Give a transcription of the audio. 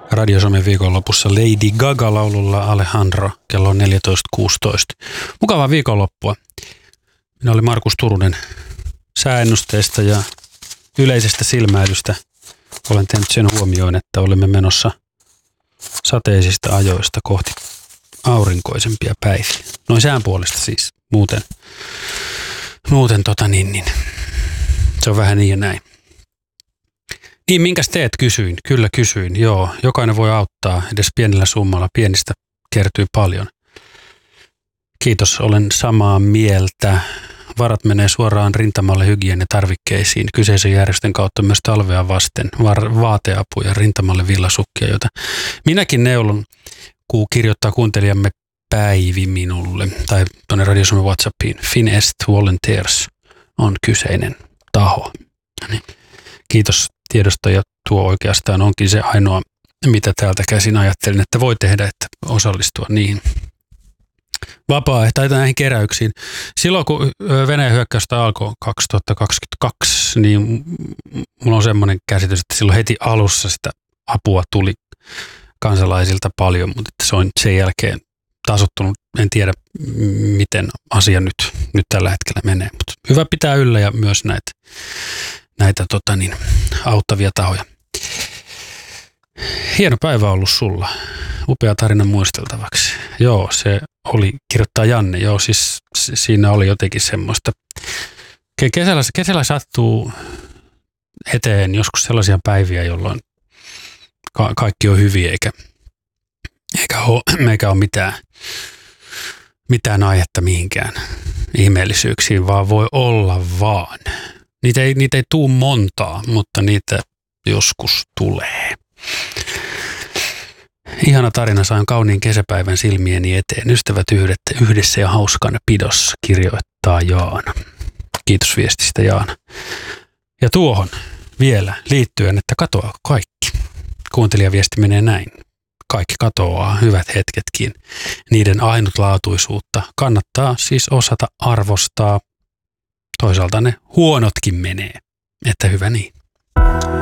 Radio Suomen viikonlopussa Lady Gaga-laululla Alejandro, kello on 14.16. Mukavaa viikonloppua. Minä olin Markus Turunen sääennusteesta ja yleisestä silmäilystä. Olen tehnyt sen huomioon, että olemme menossa sateisista ajoista kohti aurinkoisempia päiviä. Noin sään puolesta siis. Muuten se on vähän niin ja näin. Niin, minkäs teet, kysyin. Kyllä kysyin, joo. Jokainen voi auttaa edes pienellä summalla. Pienistä kertyy paljon. Kiitos, olen samaa mieltä. Varat menee suoraan rintamalle hygieniatarvikkeisiin. Kyseisen järjestön kautta myös talvea vasten. Vaateapuja, rintamalle villasukkia, joita minäkin neulon, kun kirjoittaa kuuntelijamme Päivi minulle. Tai tuonne Radio Suomen WhatsAppiin. Finest Volunteers on kyseinen taho. Niin. Kiitos tiedosta, ja tuo oikeastaan onkin se ainoa, mitä täältä käsin ajattelin, että voi tehdä, että osallistua niihin vapaaehtoisiin näihin keräyksiin. Silloin kun Venäjän hyökkäystä alkoi 2022, niin mulla on semmoinen käsitys, että silloin heti alussa sitä apua tuli kansalaisilta paljon, mutta se on sen jälkeen tasottunut. En tiedä, miten asia nyt tällä hetkellä menee, mutta hyvä pitää yllä ja myös näitä auttavia tahoja. Hieno päivä on ollut sulla. Upea tarina muisteltavaksi. Joo, se oli, kirjoittaa Janne. Joo, siis siinä oli jotenkin semmoista. Kesällä sattuu eteen joskus sellaisia päiviä, jolloin kaikki on hyviä eikä ole mitään aihetta mihinkään ihmeellisyyksiin, vaan voi olla vaan. Niitä ei tule montaa, mutta niitä joskus tulee. Ihana tarina, sain kauniin kesäpäivän silmieni eteen. Ystävät yhdessä ja hauskan pidossa, kirjoittaa Jaana. Kiitos viestistä, Jaana. Ja tuohon vielä liittyen, että katoaa kaikki. Kuuntelijaviesti menee näin. Kaikki katoaa, hyvät hetketkin. Niiden ainutlaatuisuutta kannattaa siis osata arvostaa. Toisaalta ne huonotkin menee, että hyvä niin.